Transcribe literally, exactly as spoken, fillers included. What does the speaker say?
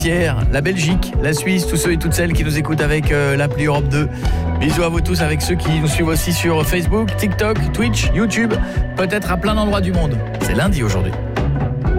la Belgique, la Suisse, tous ceux et toutes celles qui nous écoutent avec euh, l'appli Europe deux. Bisous à vous tous, avec ceux qui nous suivent aussi sur Facebook, TikTok, Twitch, YouTube, peut-être à plein d'endroits du monde. C'est lundi aujourd'hui.